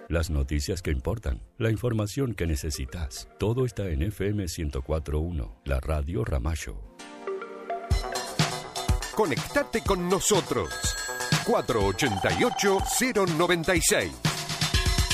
Las noticias que importan, la información que necesitas. Todo está en FM 104.1, la radio Ramallo. Conectate con nosotros. 488-096.